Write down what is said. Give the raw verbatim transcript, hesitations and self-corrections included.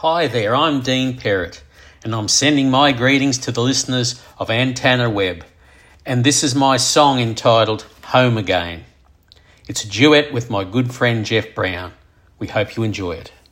Hi there, I'm Dean Perrott, and I'm sending my greetings to the listeners of Ann Tanner Web. And this is my song entitled Home Again. It's a duet with my good friend Jeff Brown. We hope you enjoy it.